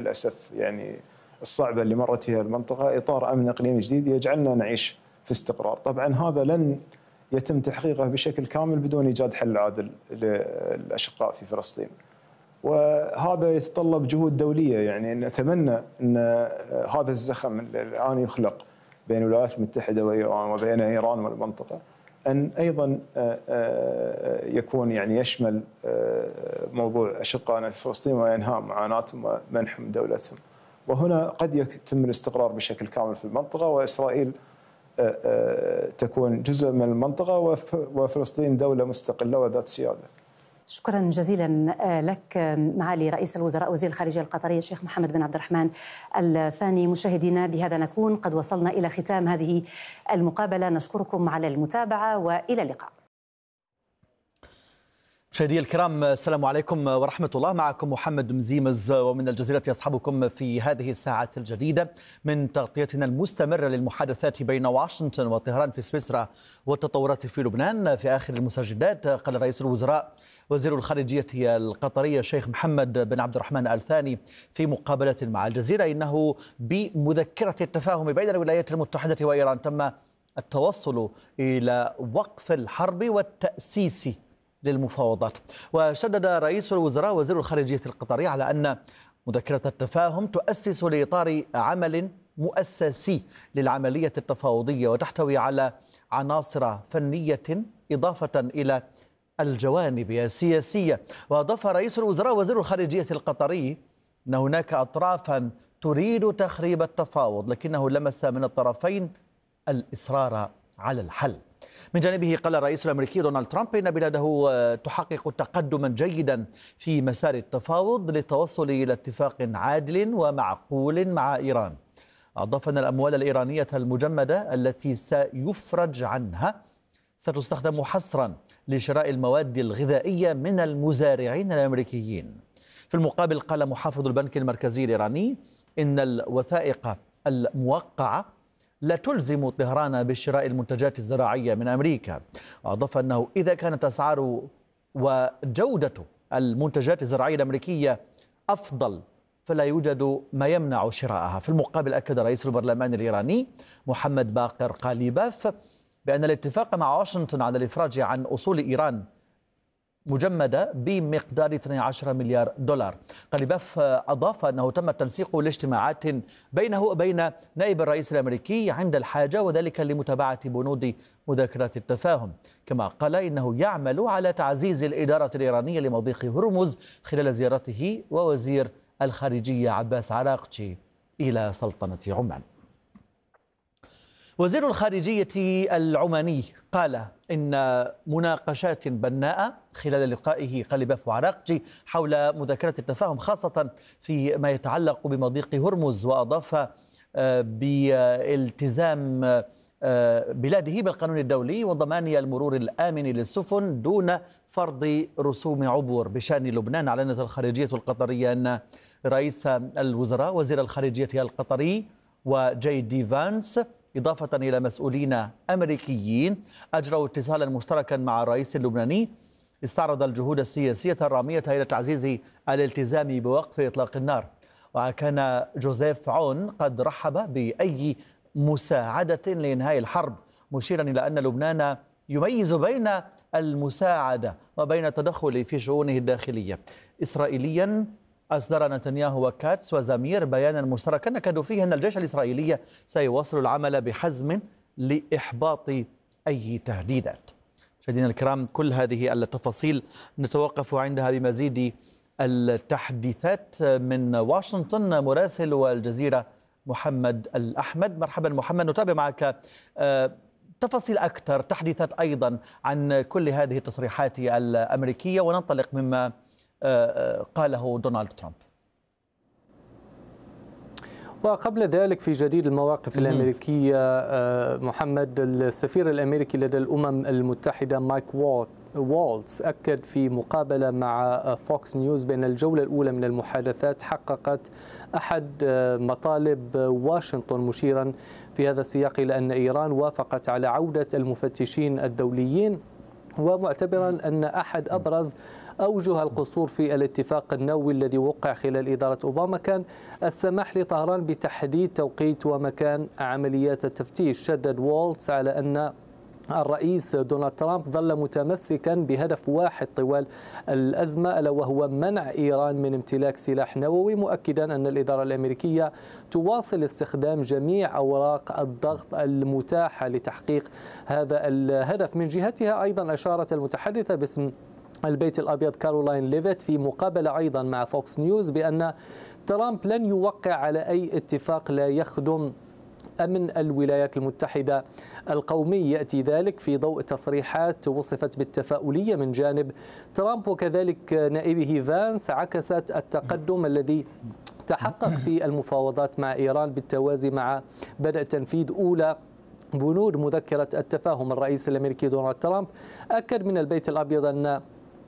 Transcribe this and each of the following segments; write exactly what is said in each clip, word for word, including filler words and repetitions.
للأسف يعني الصعبة اللي مرت فيها المنطقة، إطار أمن إقليمي جديد يجعلنا نعيش في استقرار. طبعا هذا لن يتم تحقيقه بشكل كامل بدون إيجاد حل عادل للأشقاء في فلسطين، وهذا يتطلب جهود دولية. يعني نتمنى أن هذا الزخم اللي الآن يخلق بين الولايات المتحدة وإيران وبين إيران والمنطقة أن أيضا يكون يعني يشمل موضوع أشقائنا في فلسطين وإنهاء معاناتهم ومنحهم دولتهم، وهنا قد يتم الاستقرار بشكل كامل في المنطقة، وإسرائيل تكون جزء من المنطقة وفلسطين دولة مستقلة وذات سيادة. شكرا جزيلا لك معالي رئيس الوزراء وزير الخارجية القطري الشيخ محمد بن عبد الرحمن الثاني. مشاهدينا بهذا نكون قد وصلنا إلى ختام هذه المقابلة، نشكركم على المتابعة وإلى اللقاء. مشاهدي الكرام السلام عليكم ورحمة الله، معكم محمد مزيمز ومن الجزيرة يصحبكم في هذه الساعة الجديدة من تغطيتنا المستمرة للمحادثات بين واشنطن وطهران في سويسرا والتطورات في لبنان. في آخر المسجدات قال رئيس الوزراء وزير الخارجية القطرية الشيخ محمد بن عبد الرحمن الثاني في مقابلة مع الجزيرة إنه بمذكرة التفاهم بين الولايات المتحدة وإيران تم التوصل إلى وقف الحرب والتأسيس للمفاوضات. وشدد رئيس الوزراء وزير الخارجية القطري على أن مذكرة التفاهم تؤسس لإطار عمل مؤسسي للعملية التفاوضية وتحتوي على عناصر فنية إضافة إلى الجوانب السياسية. وأضاف رئيس الوزراء وزير الخارجية القطري أن هناك أطرافا تريد تخريب التفاوض، لكنه لمس من الطرفين الإصرار على الحل. من جانبه قال الرئيس الأمريكي دونالد ترامب إن بلاده تحقق تقدما جيدا في مسار التفاوض للتوصل إلى اتفاق عادل ومعقول مع إيران. أضاف أن الأموال الإيرانية المجمدة التي سيفرج عنها ستستخدم حصرا لشراء المواد الغذائية من المزارعين الأمريكيين. في المقابل قال محافظ البنك المركزي الإيراني إن الوثائق الموقعة لا تلزم طهران بشراء المنتجات الزراعية من أمريكا. وأضاف أنه إذا كانت أسعار وجودة المنتجات الزراعية الأمريكية أفضل فلا يوجد ما يمنع شراءها. في المقابل أكد رئيس البرلمان الإيراني محمد باقر قاليباف بأن الاتفاق مع واشنطن على الإفراج عن أصول إيران مجمدة بمقدار اثني عشر مليار دولار. قاليباف أضاف أنه تم التنسيق لاجتماعات بينه وبين نائب الرئيس الأمريكي عند الحاجة، وذلك لمتابعة بنود مذاكرات التفاهم. كما قال إنه يعمل على تعزيز الإدارة الإيرانية لمضيق هرمز خلال زيارته ووزير الخارجية عباس عراقجي إلى سلطنة عمان. وزير الخارجية العماني قال إن مناقشات بناءة خلال لقائه قاليباف وعراقجي حول مذاكرة التفاهم خاصة في ما يتعلق بمضيق هرمز. وأضاف بالتزام بلاده بالقانون الدولي وضمان المرور الآمن للسفن دون فرض رسوم عبور. بشأن لبنان أعلنت الخارجية القطرية أن رئيس الوزراء وزير الخارجية القطري وجي دي فانس إضافة إلى مسؤولين أمريكيين أجروا اتصالا مشتركا مع الرئيس اللبناني استعرض الجهود السياسية الرامية إلى تعزيز الالتزام بوقف إطلاق النار. وكان جوزيف عون قد رحب بأي مساعدة لإنهاء الحرب، مشيرا إلى أن لبنان يميز بين المساعدة وبين التدخل في شؤونه الداخلية. إسرائيليا أصدر نتنياهو وكاتس وزمير بيانا مشتركا أكدوا فيه أن الجيش الإسرائيلي سيواصل العمل بحزم لإحباط أي تهديدات. مشاهدينا الكرام، كل هذه التفاصيل نتوقف عندها بمزيد التحديثات من واشنطن. مراسل والجزيرة محمد الأحمد. مرحبا محمد، نتابع معك تفاصيل أكثر، تحديثات أيضا عن كل هذه التصريحات الأمريكية، وننطلق مما قاله دونالد ترامب. وقبل ذلك في جديد المواقف الأمريكية محمد، السفير الأمريكي لدى الأمم المتحدة مايك والتز أكد في مقابلة مع فوكس نيوز بأن الجولة الأولى من المحادثات حققت أحد مطالب واشنطن، مشيرا في هذا السياق إلى أن إيران وافقت على عودة المفتشين الدوليين، ومعتبرا أن أحد أبرز أوجه القصور في الاتفاق النووي الذي وقع خلال إدارة أوباما كان السماح لطهران بتحديد توقيت ومكان عمليات التفتيش. شدد والتز على أن الرئيس دونالد ترامب ظل متمسكا بهدف واحد طوال الأزمة، ألا وهو منع إيران من امتلاك سلاح نووي، مؤكدا أن الإدارة الأمريكية تواصل استخدام جميع أوراق الضغط المتاحة لتحقيق هذا الهدف. من جهتها أيضا أشارت المتحدثة باسم البيت الأبيض كارولاين ليفيت في مقابلة أيضا مع فوكس نيوز بأن ترامب لن يوقع على أي اتفاق لا يخدم أمن الولايات المتحدة القومي. يأتي ذلك في ضوء تصريحات وصفت بالتفاؤلية من جانب ترامب وكذلك نائبه فانس، عكست التقدم الذي تحقق في المفاوضات مع إيران بالتوازي مع بدء تنفيذ أولى بنود مذكرة التفاهم. الرئيس الأمريكي دونالد ترامب أكد من البيت الأبيض أن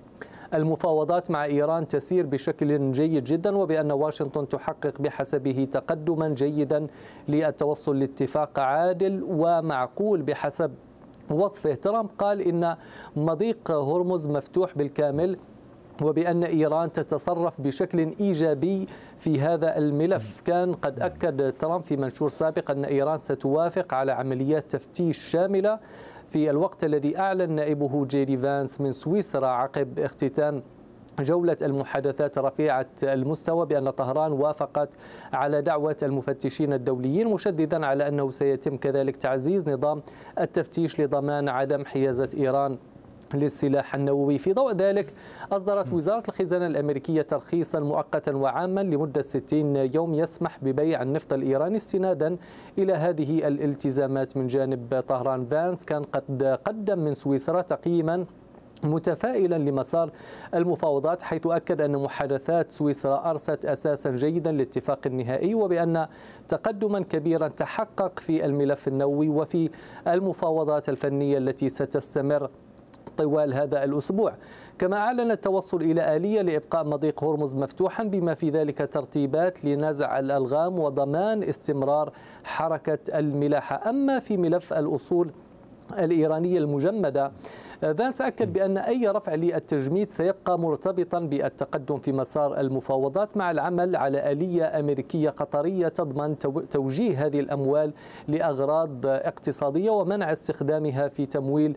المفاوضات مع إيران تسير بشكل جيد جدا، وبأن واشنطن تحقق بحسبه تقدما جيدا للتوصل لاتفاق عادل ومعقول بحسب وصفه. ترامب قال إن مضيق هرمز مفتوح بالكامل، وبأن إيران تتصرف بشكل إيجابي في هذا الملف. كان قد أكد ترامب في منشور سابق أن إيران ستوافق على عمليات تفتيش شاملة في الوقت الذي أعلن نائبه جيدي فانس من سويسرا عقب اختتام جولة المحادثات رفيعة المستوى بأن طهران وافقت على دعوة المفتشين الدوليين، مشددا على أنه سيتم كذلك تعزيز نظام التفتيش لضمان عدم حيازة إيران للسلاح النووي. في ضوء ذلك أصدرت وزارة الخزانة الأمريكية ترخيصا مؤقتا وعاما لمدة ستين يوم يسمح ببيع النفط الإيراني استنادا إلى هذه الالتزامات. من جانب طهران فانس كان قد قدم من سويسرا تقييما متفائلا لمسار المفاوضات، حيث أكد أن محادثات سويسرا أرست أساسا جيدا للاتفاق النهائي، وبأن تقدما كبيرا تحقق في الملف النووي وفي المفاوضات الفنية التي ستستمر طوال هذا الأسبوع. كما أعلن التوصل إلى آلية لإبقاء مضيق هرمز مفتوحا بما في ذلك ترتيبات لنزع الألغام وضمان استمرار حركة الملاحة. أما في ملف الأصول الإيرانية المجمدة، فانس أكد بأن أي رفع للتجميد سيبقى مرتبطا بالتقدم في مسار المفاوضات مع العمل على آلية أمريكية قطرية تضمن توجيه هذه الأموال لأغراض اقتصادية ومنع استخدامها في تمويل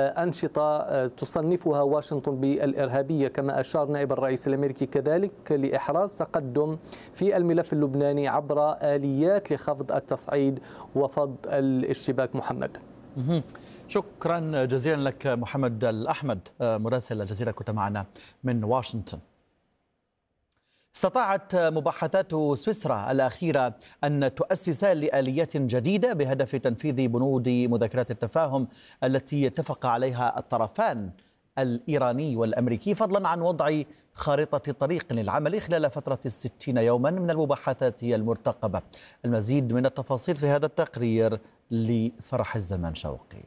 أنشطة تصنفها واشنطن بالإرهابية. كما أشار نائب الرئيس الأمريكي كذلك لإحراز تقدم في الملف اللبناني عبر آليات لخفض التصعيد وفض الاشتباك. محمد، شكرا جزيلا لك محمد الأحمد مراسل الجزيرة، كنت معنا من واشنطن. استطاعت مباحثات سويسرا الأخيرة أن تؤسس لآليات جديدة بهدف تنفيذ بنود مذكرات التفاهم التي اتفق عليها الطرفان الإيراني والأمريكي، فضلا عن وضع خارطة طريق للعمل خلال فترة الستين يوما من المباحثات المرتقبة. المزيد من التفاصيل في هذا التقرير لفرح الزمان شوقي.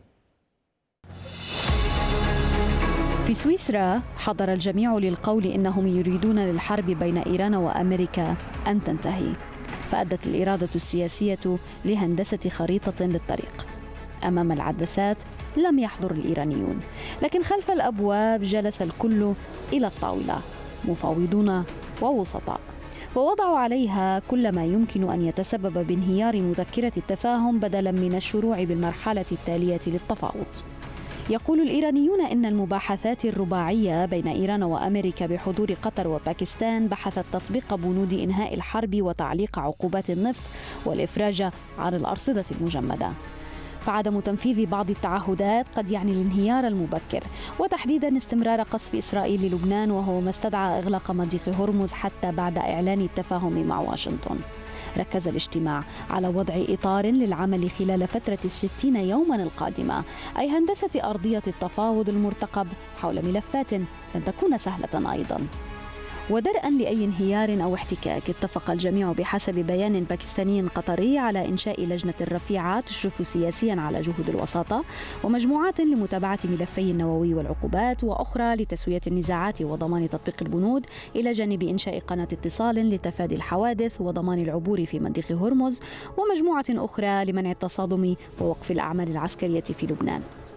في سويسرا حضر الجميع للقول إنهم يريدون للحرب بين إيران وأمريكا أن تنتهي، فأدت الإرادة السياسية لهندسة خريطة للطريق. أمام العدسات لم يحضر الإيرانيون، لكن خلف الأبواب جلس الكل إلى الطاولة، مفاوضون ووسطاء، ووضعوا عليها كل ما يمكن أن يتسبب بانهيار مذكرة التفاهم بدلا من الشروع بالمرحلة التالية للتفاوض. يقول الإيرانيون إن المباحثات الرباعية بين إيران وأمريكا بحضور قطر وباكستان بحثت تطبيق بنود إنهاء الحرب وتعليق عقوبات النفط والإفراج عن الأرصدة المجمدة. فعدم تنفيذ بعض التعهدات قد يعني الانهيار المبكر، وتحديدا استمرار قصف إسرائيل للبنان، وهو ما استدعى إغلاق مضيق هرمز حتى بعد إعلان التفاهم مع واشنطن. ركز الاجتماع على وضع إطار للعمل خلال فترة الستين يوما القادمة، أي هندسة أرضية التفاوض المرتقب حول ملفات لن تكون سهلة أيضا. ودرءا لأي انهيار أو احتكاك، اتفق الجميع بحسب بيان باكستاني قطري على إنشاء لجنة رفيعة تشرف سياسيا على جهود الوساطة، ومجموعات لمتابعة ملفي النووي والعقوبات، وأخرى لتسوية النزاعات وضمان تطبيق البنود، إلى جانب إنشاء قناة اتصال لتفادي الحوادث وضمان العبور في مضيق هرمز، ومجموعة أخرى لمنع التصادم ووقف الأعمال العسكرية في لبنان.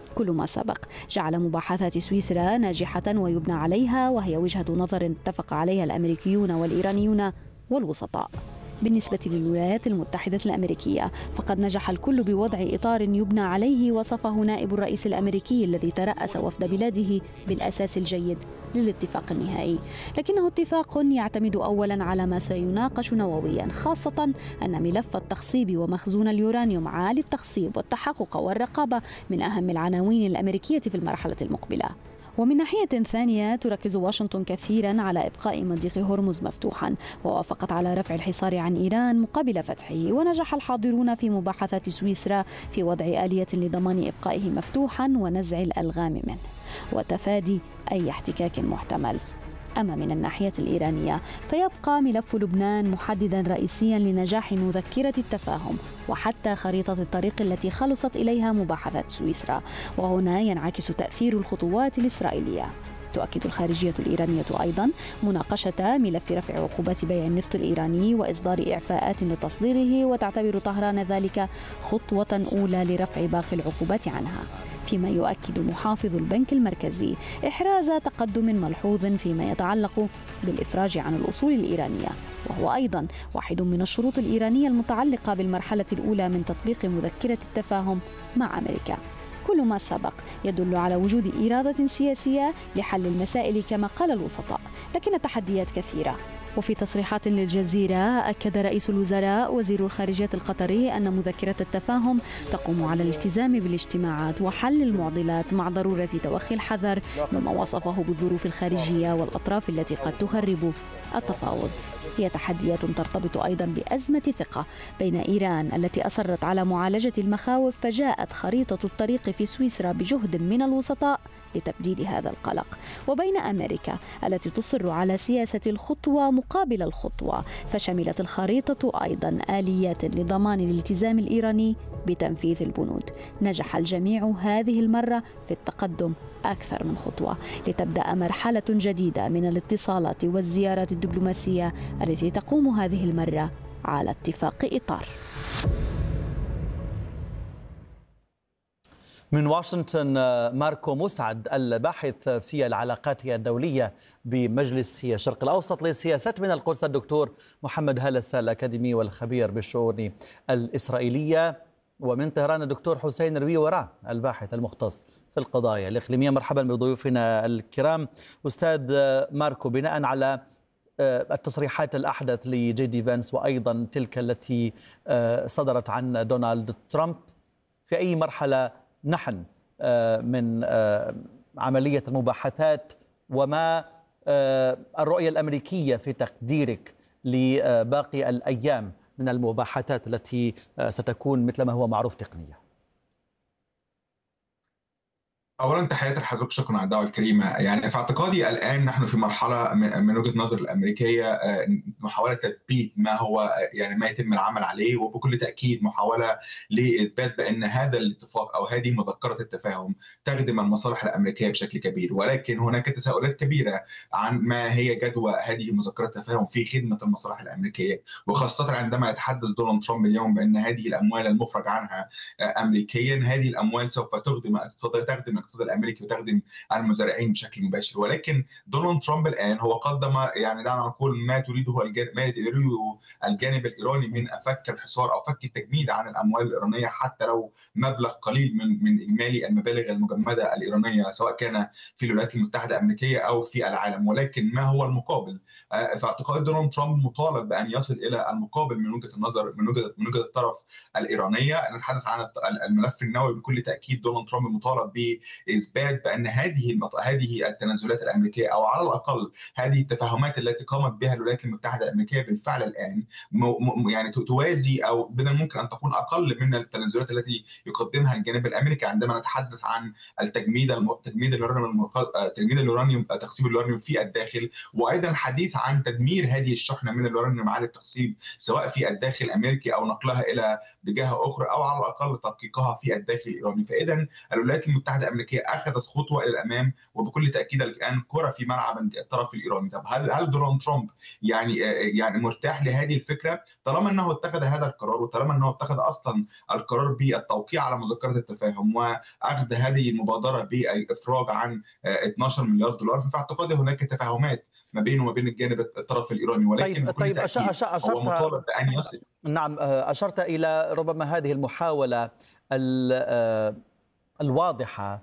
كل ما سبق جعل مباحثات سويسرا ناجحة ويبنى عليها، وهي وجهة نظر اتفق عليها الأمريكيون والإيرانيون والوسطاء. بالنسبة للولايات المتحدة الأمريكية فقد نجح الكل بوضع إطار يبنى عليه وصفه نائب الرئيس الأمريكي الذي ترأس وفد بلاده بالأساس الجيد للاتفاق النهائي، لكنه اتفاق يعتمد أولا على ما سيناقش نوويا، خاصة أن ملف التخصيب ومخزون اليورانيوم عالي التخصيب والتحقق والرقابة من أهم العناوين الأمريكية في المرحلة المقبلة. ومن ناحية ثانية تركز واشنطن كثيرا على إبقاء مضيق هرمز مفتوحا، ووافقت على رفع الحصار عن إيران مقابل فتحه. ونجح الحاضرون في مباحثات سويسرا في وضع آلية لضمان إبقائه مفتوحا ونزع الألغام منه وتفادي أي احتكاك محتمل. أما من الناحية الإيرانية فيبقى ملف لبنان محددا رئيسيا لنجاح مذكرة التفاهم وحتى خريطة الطريق التي خلصت إليها مباحثات سويسرا، وهنا ينعكس تأثير الخطوات الإسرائيلية. تؤكد الخارجية الإيرانية أيضا مناقشة ملف رفع عقوبات بيع النفط الإيراني وإصدار إعفاءات لتصديره، وتعتبر طهران ذلك خطوة أولى لرفع باقي العقوبات عنها، فيما يؤكد محافظ البنك المركزي إحراز تقدم ملحوظ فيما يتعلق بالإفراج عن الأصول الإيرانية، وهو أيضا واحد من الشروط الإيرانية المتعلقة بالمرحلة الأولى من تطبيق مذكرة التفاهم مع أمريكا. كل ما سبق يدل على وجود إرادة سياسية لحل المسائل كما قال الوسطاء، لكن التحديات كثيرة. وفي تصريحات للجزيرة أكد رئيس الوزراء وزير الخارجية القطري أن مذكرة التفاهم تقوم على الالتزام بالاجتماعات وحل المعضلات مع ضرورة توخي الحذر مما وصفه بالظروف الخارجية والأطراف التي قد تخرب التفاوض. هي تحديات ترتبط أيضا بأزمة ثقة بين إيران التي أصرت على معالجة المخاوف، فجاءت خريطة الطريق في سويسرا بجهد من الوسطاء لتبديل هذا القلق، وبين أمريكا التي تصر على سياسة الخطوة مقابل الخطوة، فشملت الخريطة أيضا آليات لضمان الالتزام الإيراني بتنفيذ البنود. نجح الجميع هذه المرة في التقدم أكثر من خطوة لتبدأ مرحلة جديدة من الاتصالات والزيارات الدبلوماسية التي تقوم هذه المرة على اتفاق إطار. من واشنطن ماركو مسعد الباحث في العلاقات الدولية بمجلس الشرق الأوسط للسياسات من القدس، الدكتور محمد هلس الأكاديمي والخبير بالشؤون الإسرائيلية، ومن طهران الدكتور حسين روي وران الباحث المختص في القضايا الإقليمية. مرحبا بضيوفنا الكرام. أستاذ ماركو، بناء على التصريحات الأحدث لجي دي فانس وأيضا تلك التي صدرت عن دونالد ترامب، في أي مرحلة نحن من عملية المباحثات، وما الرؤية الأمريكية في تقديرك لباقي الأيام من المباحثات التي ستكون مثل ما هو معروف تقنيا؟ اولا تحياتي لحضرتك، شكرا على الدعوه الكريمه. يعني في اعتقادي الان نحن في مرحله من وجهه نظر الامريكيه محاوله تثبيت ما هو يعني ما يتم العمل عليه، وبكل تاكيد محاوله لاثبات بان هذا الاتفاق او هذه مذكره التفاهم تخدم المصالح الامريكيه بشكل كبير، ولكن هناك تساؤلات كبيره عن ما هي جدوى هذه مذكره التفاهم في خدمه المصالح الامريكيه، وخاصه عندما يتحدث دونالد ترامب اليوم بان هذه الاموال المفرج عنها امريكيا، هذه الاموال سوف تخدم اقتصاد تخدم الاقتصاد الامريكي وتخدم المزارعين بشكل مباشر. ولكن دونالد ترامب الان هو قدم يعني دعنا نقول ما تريده الجانب ما يريده الجانب الايراني من فك الحصار او فك التجميد عن الاموال الايرانيه، حتى لو مبلغ قليل من من اجمالي المبالغ المجمده الايرانيه سواء كان في الولايات المتحده الامريكيه او في العالم. ولكن ما هو المقابل؟ في اعتقاد دونالد ترامب مطالب بان يصل الى المقابل من وجهه النظر من وجهه من وجهه الطرف الايرانيه. نتحدث عن الملف النووي، بكل تاكيد دونالد ترامب مطالب باثبات بان هذه هذه التنازلات الامريكيه او على الاقل هذه التفاهمات التي قامت بها الولايات المتحده الامريكيه بالفعل الان يعني توازي او بدل ممكن ان تكون اقل من التنازلات التي يقدمها الجانب الامريكي عندما نتحدث عن التجميد تجميد اليورانيوم تجميد اليورانيوم تخصيب اليورانيوم في الداخل، وايضا الحديث عن تدمير هذه الشحنه من اليورانيوم عالي التخصيب سواء في الداخل الامريكي او نقلها الى بجهه اخرى او على الاقل تدقيقها في الداخل الايراني. فاذا الولايات المتحده الامريكيه الامريكيه اخذت خطوه الى الامام، وبكل تاكيد الان كره في ملعب الطرف الايراني. طب هل هل دونالد ترامب يعني يعني مرتاح لهذه الفكره؟ طالما انه اتخذ هذا القرار، وطالما انه اتخذ اصلا القرار بالتوقيع على مذكره التفاهم واخذ هذه المبادره بالافراج عن اثناشر مليار دولار، ففي اعتقادي هناك تفاهمات ما بينه وما بين الجانب الطرف الايراني، ولكن طيب بكل طيب تاكيد أشرت هو مطالب بان يصل. نعم، اشرت الى ربما هذه المحاوله الواضحه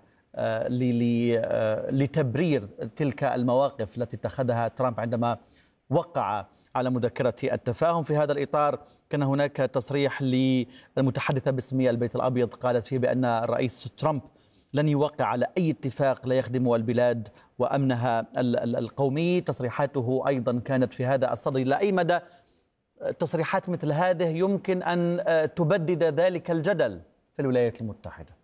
لتبرير تلك المواقف التي اتخذها ترامب عندما وقع على مذكرة التفاهم. في هذا الإطار كان هناك تصريح للمتحدثة باسم البيت الأبيض قالت فيه بأن الرئيس ترامب لن يوقع على أي اتفاق لا يخدم البلاد وأمنها القومي. تصريحاته أيضا كانت في هذا الصدد. إلى أي مدى تصريحات مثل هذه يمكن أن تبدد ذلك الجدل في الولايات المتحدة؟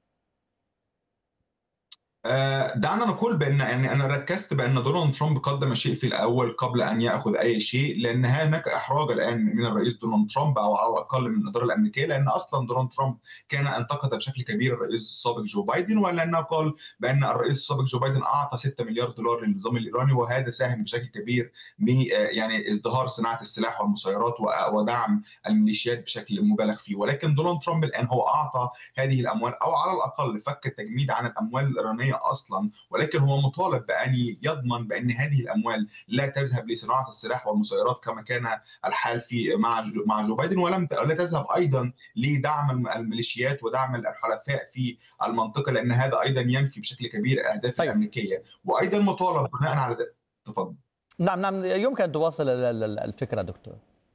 دعنا نقول بان يعني انا ركزت بان دونالد ترامب قدم شيء في الاول قبل ان ياخذ اي شيء، لان هناك احراج الان من الرئيس دونالد ترامب او على الاقل من الاداره الامريكيه، لان اصلا دونالد ترامب كان انتقد بشكل كبير الرئيس السابق جو بايدن، ولانه قال بان الرئيس السابق جو بايدن اعطى ستة مليار دولار للنظام الايراني، وهذا ساهم بشكل كبير ب يعني ازدهار صناعه السلاح والمسيرات ودعم الميليشيات بشكل مبالغ فيه. ولكن دونالد ترامب الان هو اعطى هذه الاموال، او على الاقل فك التجميد عن الاموال الايرانيه اصلا، ولكن هو مطالب بان يضمن بان هذه الاموال لا تذهب لصناعه السلاح والمسيرات كما كان الحال في مع مع جو بايدن، ولم لا تذهب ايضا لدعم الميليشيات ودعم الحلفاء في المنطقه، لان هذا ايضا ينفي بشكل كبير الاهداف طيب. الامريكيه. وايضا مطالب بناء على تفضل. نعم نعم يمكن ان تواصل الفكره دكتور.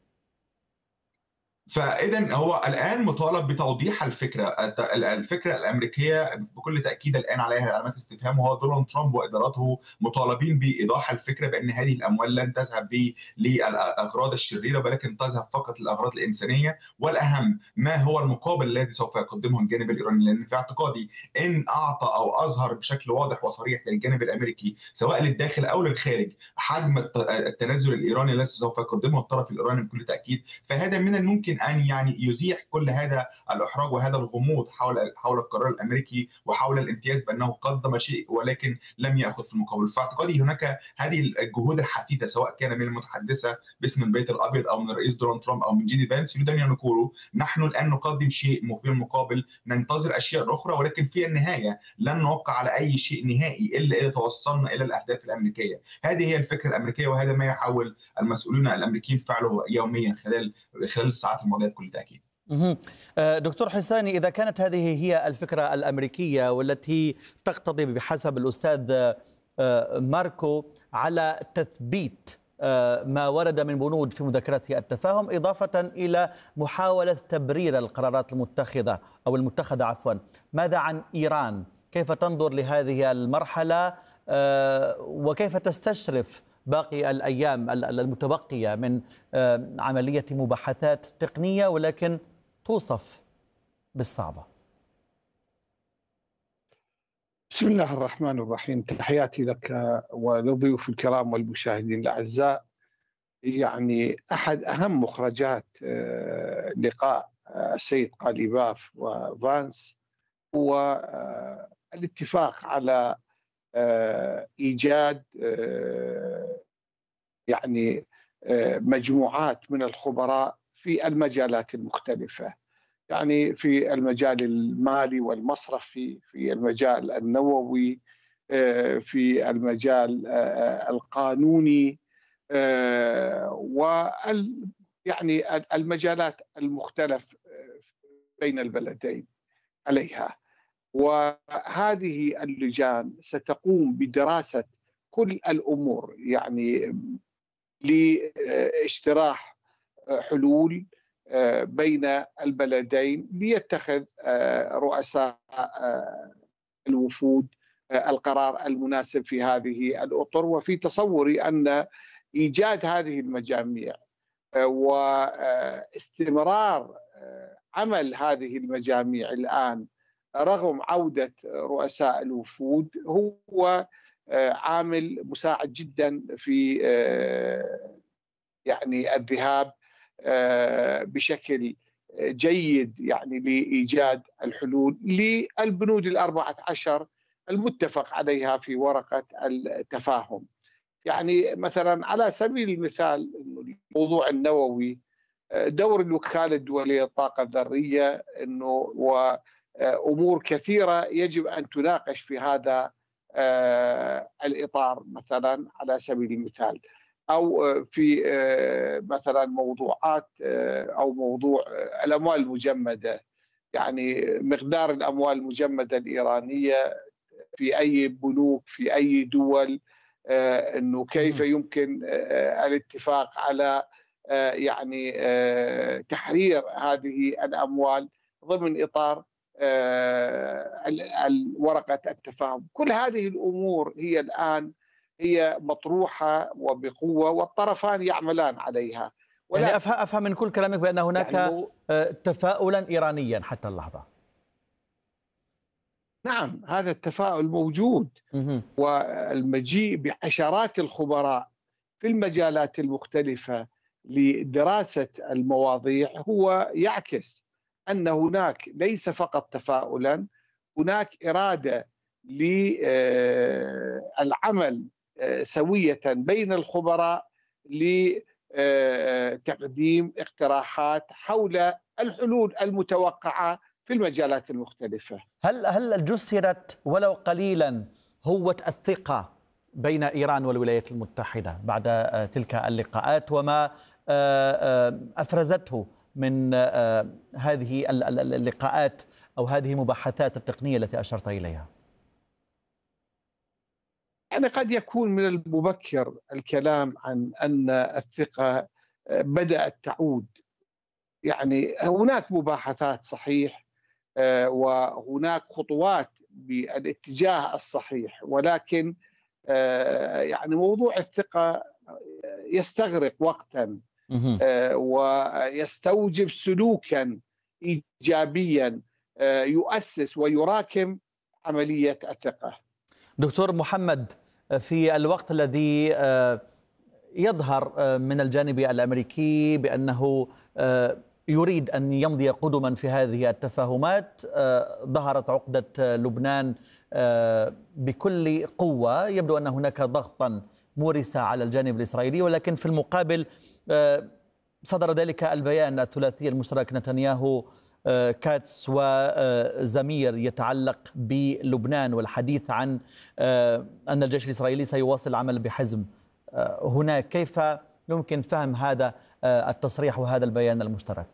فاذا هو الان مطالب بتوضيح الفكره الفكره الامريكيه بكل تاكيد الان عليها علامات استفهام، وهو دونالد ترامب وادارته مطالبين بايضاح الفكره بان هذه الاموال لن تذهب للاغراض الشريره، ولكن تذهب فقط للاغراض الانسانيه، والاهم ما هو المقابل الذي سوف يقدمه الجانب الايراني، لان في اعتقادي ان اعطى او اظهر بشكل واضح وصريح للجانب الامريكي سواء للداخل او للخارج حجم التنازل الايراني الذي سوف يقدمه الطرف الايراني بكل تاكيد، فهذا من الممكن ان يعني يزيح كل هذا الاحراج وهذا الغموض حول حول القرار الامريكي وحول الامتياز بانه قدم شيء ولكن لم ياخذ في المقابل. في اعتقادي هناك هذه الجهود الحثيثه سواء كان من المتحدثه باسم البيت الابيض او من الرئيس دونالد ترامب او من جيدي فانس، يريدون ان يقولوا نحن الان نقدم شيء في المقابل ننتظر اشياء اخرى، ولكن في النهايه لن نوقع على اي شيء نهائي الا اذا توصلنا الى الاهداف الامريكيه. هذه هي الفكره الامريكيه، وهذا ما يحاول المسؤولون الامريكيين فعله يوميا خلال خلال الساعات الماضيه بكل تاكيد. دكتور حساني، اذا كانت هذه هي الفكره الامريكيه والتي تقتضي بحسب الاستاذ ماركو على تثبيت ما ورد من بنود في مذكرة التفاهم إضافة إلى محاولة تبرير القرارات المتخذة أو المتخذة عفوا، ماذا عن إيران؟ كيف تنظر لهذه المرحلة وكيف تستشرف باقي الأيام المتبقية من عملية مباحثات تقنية ولكن توصف بالصعبة؟ بسم الله الرحمن الرحيم، تحياتي لك وللضيوف الكرام والمشاهدين الأعزاء. يعني أحد أهم مخرجات لقاء السيد قاليباف وفانس هو الاتفاق على إيجاد يعني مجموعات من الخبراء في المجالات المختلفة، يعني في المجال المالي والمصرفي، في المجال النووي، في المجال القانوني، وال يعني المجالات المختلف بين البلدين عليها. وهذه اللجان ستقوم بدراسة كل الأمور يعني لاجتراح حلول بين البلدين ليتخذ رؤساء الوفود القرار المناسب في هذه الأطر. وفي تصوري أن إيجاد هذه المجاميع واستمرار عمل هذه المجاميع الآن رغم عودة رؤساء الوفود هو عامل مساعد جدا في يعني الذهاب بشكل جيد يعني لإيجاد الحلول للبنود الأربعة عشر المتفق عليها في ورقة التفاهم. يعني مثلا على سبيل المثال الموضوع النووي، دور الوكالة الدولية للطاقة الذرية انه وامور كثيرة يجب ان تناقش في هذا الاطار، مثلا على سبيل المثال، او في مثلا موضوعات او موضوع الاموال المجمدة، يعني مقدار الاموال المجمدة الايرانية في اي بنوك في اي دول، انه كيف يمكن الاتفاق على يعني تحرير هذه الاموال ضمن اطار ورقه التفاهم. كل هذه الامور هي الان هي مطروحه وبقوه والطرفان يعملان عليها. يعني افهم افهم من كل كلامك بان هناك يعني تفاؤلا ايرانيا حتى اللحظه. نعم، هذا التفاؤل موجود، والمجيء بعشرات الخبراء في المجالات المختلفة لدراسة المواضيع هو يعكس أن هناك ليس فقط تفاؤلا، هناك إرادة للعمل سوية بين الخبراء لتقديم اقتراحات حول الحلول المتوقعة في المجالات المختلفة. هل هل جسرت ولو قليلا هوة الثقة بين إيران والولايات المتحدة بعد تلك اللقاءات وما أفرزته من هذه اللقاءات أو هذه المباحثات التقنية التي أشرت إليها؟ يعني قد يكون من المبكر الكلام عن أن الثقة بدأت تعود. يعني هناك مباحثات صحيح، وهناك خطوات بالاتجاه الصحيح، ولكن يعني موضوع الثقة يستغرق وقتا ويستوجب سلوكا إيجابيا يؤسس ويراكم عملية الثقة. دكتور محمد، في الوقت الذي يظهر من الجانب الأمريكي بأنه يريد أن يمضي قدما في هذه التفاهمات، ظهرت عقدة لبنان بكل قوة. يبدو أن هناك ضغطا مورسا على الجانب الإسرائيلي، ولكن في المقابل صدر ذلك البيان الثلاثي المشترك نتنياهو كاتس وزمير يتعلق بلبنان والحديث عن أن الجيش الإسرائيلي سيواصل العمل بحزم هناك. كيف يمكن فهم هذا التصريح وهذا البيان المشترك؟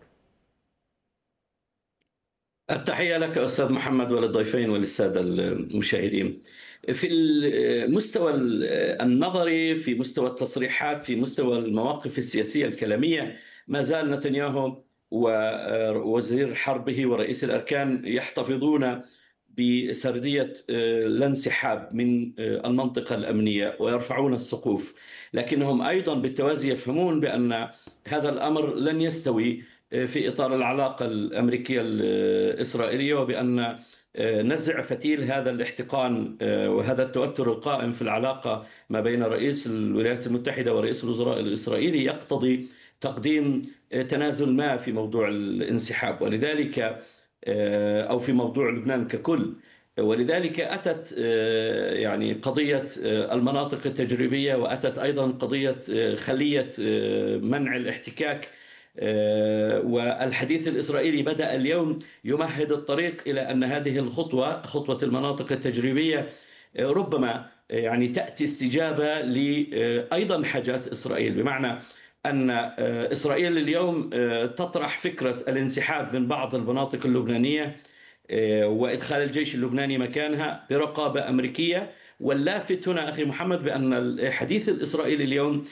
التحية لك أستاذ محمد وللضيفين وللسادة المشاهدين. في المستوى النظري، في مستوى التصريحات، في مستوى المواقف السياسية الكلامية، ما زال نتنياهو ووزير حربه ورئيس الأركان يحتفظون بسردية الانسحاب من المنطقة الأمنية ويرفعون السقوف، لكنهم أيضا بالتوازي يفهمون بأن هذا الأمر لن يستوي في إطار العلاقة الأمريكية الإسرائيلية، وبأن نزع فتيل هذا الاحتقان وهذا التوتر القائم في العلاقة ما بين رئيس الولايات المتحدة ورئيس الوزراء الإسرائيلي يقتضي تقديم تنازل ما في موضوع الانسحاب، ولذلك أو في موضوع لبنان ككل. ولذلك أتت يعني قضية المناطق التجريبية، وأتت أيضا قضية خلية منع الاحتكاك، والحديث الإسرائيلي بدأ اليوم يمهد الطريق إلى أن هذه الخطوة، خطوة المناطق التجريبية، ربما يعني تأتي استجابة لأيضا حاجات إسرائيل، بمعنى أن إسرائيل اليوم تطرح فكرة الانسحاب من بعض المناطق اللبنانية وإدخال الجيش اللبناني مكانها برقابة أمريكية. واللافت هنا أخي محمد بأن الحديث الإسرائيلي اليوم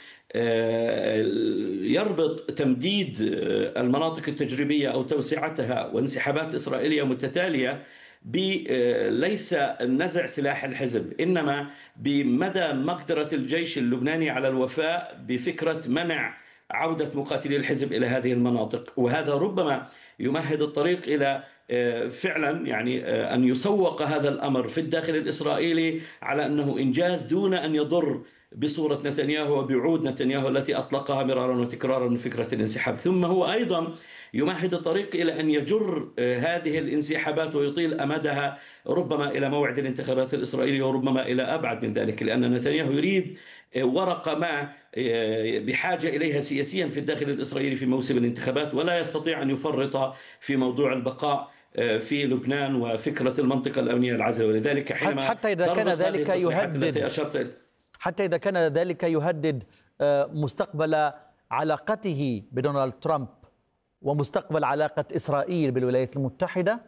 يربط تمديد المناطق التجريبية أو توسعتها وانسحابات إسرائيلية متتالية ليس نزع سلاح الحزب، إنما بمدى مقدرة الجيش اللبناني على الوفاء بفكرة منع عودة مقاتلي الحزب إلى هذه المناطق. وهذا ربما يمهد الطريق إلى فعلا يعني أن يسوق هذا الأمر في الداخل الإسرائيلي على أنه إنجاز دون أن يضر بصورة نتنياهو وبوعود نتنياهو التي أطلقها مرارا وتكرارا من فكرة الانسحاب. ثم هو أيضا يمهد الطريق إلى أن يجر هذه الانسحابات ويطيل أمدها ربما إلى موعد الانتخابات الإسرائيلية وربما إلى أبعد من ذلك، لأن نتنياهو يريد ورقة ما بحاجة إليها سياسيا في الداخل الإسرائيلي في موسم الانتخابات، ولا يستطيع أن يفرط في موضوع البقاء في لبنان وفكرة المنطقة الأمنية العازلة. ولذلك حينما حتى إذا كان ذلك يهدد حتى إذا كان ذلك يهدد مستقبل علاقته بدونالد ترامب ومستقبل علاقة إسرائيل بالولايات المتحدة.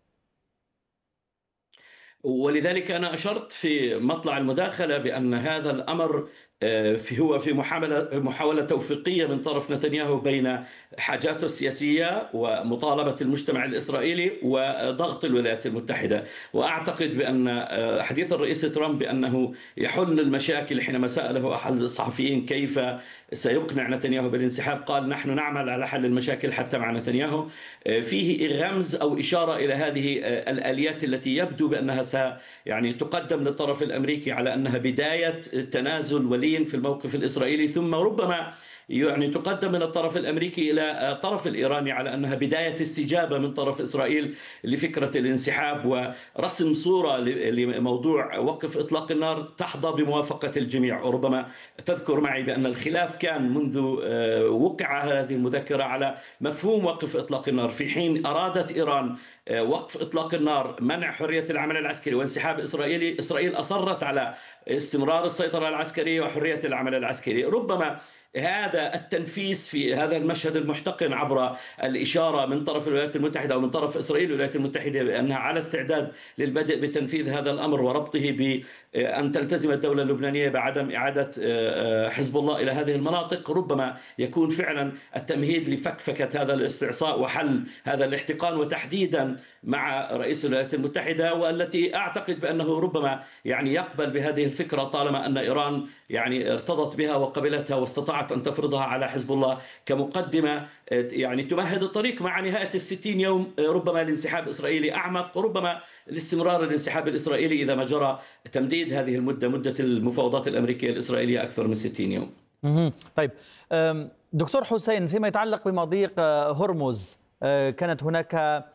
ولذلك أنا أشرت في مطلع المداخلة بأن هذا الأمر في هو في محاولة محاولة توفيقية من طرف نتنياهو بين حاجاته السياسية ومطالبة المجتمع الإسرائيلي وضغط الولايات المتحدة. وأعتقد بأن حديث الرئيس ترامب بأنه يحل المشاكل، حينما سأله أحد الصحفيين كيف سيقنع نتنياهو بالانسحاب، قال نحن نعمل على حل المشاكل حتى مع نتنياهو. فيه رمز أو إشارة إلى هذه الآليات التي يبدو بأنها س يعني تقدم للطرف الأمريكي على أنها بداية تنازل ولي في الموقف الإسرائيلي، ثم ربما يعني تقدم من الطرف الأمريكي إلى الطرف الإيراني على أنها بداية استجابة من طرف إسرائيل لفكرة الانسحاب ورسم صورة لموضوع وقف إطلاق النار تحظى بموافقة الجميع. وربما تذكر معي بأن الخلاف كان منذ وقع هذه المذكرة على مفهوم وقف إطلاق النار، في حين أرادت إيران وقف إطلاق النار، منع حرية العمل العسكري وانسحاب إسرائيلي، إسرائيل أصرت على استمرار السيطرة العسكرية وحرية العمل العسكري. ربما هذا التنفيس في هذا المشهد المحتقن عبر الإشارة من طرف الولايات المتحدة ومن طرف إسرائيل والولايات المتحدة بأنها على استعداد للبدء بتنفيذ هذا الأمر وربطه بأن تلتزم الدولة اللبنانية بعدم إعادة حزب الله إلى هذه المناطق، ربما يكون فعلا التمهيد لفكفكة هذا الاستعصاء وحل هذا الاحتقان، وتحديدا مع رئيس الولايات المتحدة، والتي أعتقد بأنه ربما يعني يقبل بهذه الفكرة طالما أن إيران يعني ارتضت بها وقبلتها واستطاعت أن تفرضها على حزب الله كمقدمة يعني تمهد الطريق مع نهاية الستين يوم ربما الانسحاب الإسرائيلي أعمق، وربما الاستمرار الانسحاب الإسرائيلي إذا ما جرى تمديد هذه المدة مدة المفاوضات الأمريكية الإسرائيلية أكثر من ستين يوم. طيب دكتور حسين، فيما يتعلق بمضيق هرمز، كانت هناك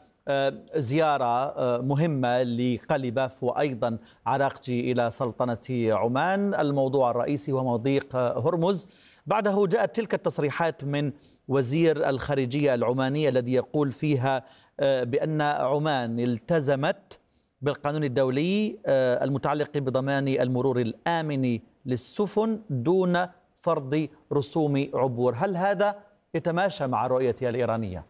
زيارة مهمة لقليباف وأيضا عراقجي إلى سلطنة عمان. الموضوع الرئيسي هو مضيق هرمز. بعده جاءت تلك التصريحات من وزير الخارجية العمانية الذي يقول فيها بأن عمان التزمت بالقانون الدولي المتعلق بضمان المرور الآمن للسفن دون فرض رسوم عبور. هل هذا يتماشى مع الرؤية الإيرانية؟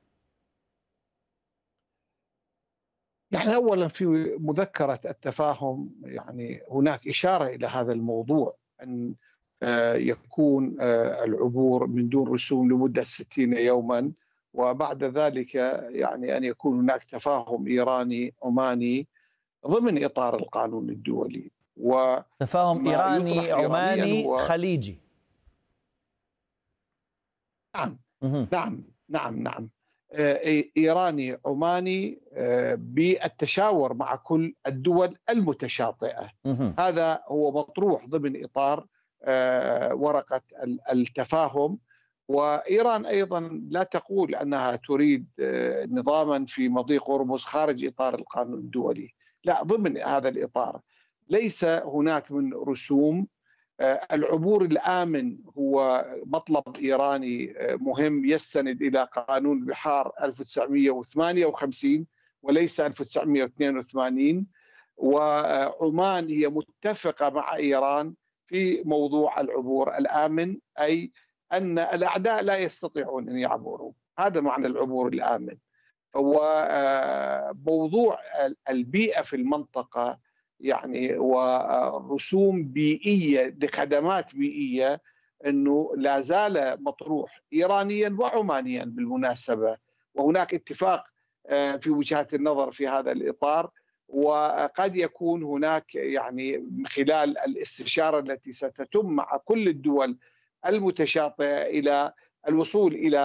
يعني أولا في مذكرة التفاهم يعني هناك إشارة إلى هذا الموضوع، أن يكون العبور من دون رسوم لمدة ستين يوما، وبعد ذلك يعني أن يكون هناك تفاهم إيراني عماني ضمن إطار القانون الدولي. تفاهم إيراني عماني خليجي. نعم نعم نعم نعم إيراني عماني بالتشاور مع كل الدول المتشاطئة. هذا هو مطروح ضمن إطار ورقة التفاهم. وإيران أيضا لا تقول أنها تريد نظاما في مضيق هرمز خارج إطار القانون الدولي، لا، ضمن هذا الإطار. ليس هناك من رسوم. العبور الآمن هو مطلب إيراني مهم يستند إلى قانون البحار ألف وتسعمئة وثمانية وخمسين وليس ألف وتسعمئة واثنين وثمانين. وعمان هي متفقة مع إيران في موضوع العبور الآمن، أي أن الأعداء لا يستطيعون أن يعبروا. هذا معنى العبور الآمن. وموضوع البيئة في المنطقة يعني ورسوم بيئية لخدمات بيئية أنه لا زال مطروح إيرانيا وعمانيا بالمناسبة، وهناك اتفاق في وجهات النظر في هذا الإطار. وقد يكون هناك يعني خلال الاستشارة التي ستتم مع كل الدول المتشاطئة إلى الوصول إلى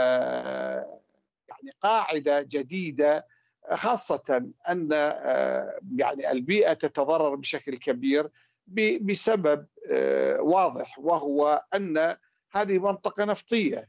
يعني قاعدة جديدة، خاصة أن يعني البيئة تتضرر بشكل كبير بسبب واضح، وهو أن هذه منطقة نفطية،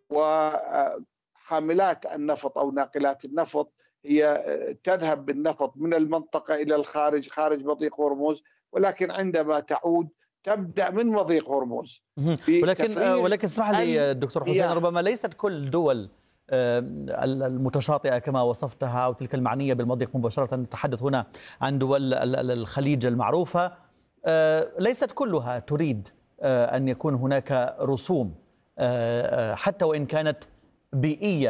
وحاملات النفط أو ناقلات النفط هي تذهب بالنفط من المنطقة إلى الخارج خارج مضيق هرمز، ولكن عندما تعود تبدأ من مضيق هرمز. ولكن ولكن اسمح لي دكتور حسين، ربما ليست كل دول المتشاطئة كما وصفتها أو تلك المعنية بالمضيق مباشرة، نتحدث هنا عن دول الخليج المعروفة، ليست كلها تريد أن يكون هناك رسوم حتى وإن كانت بيئية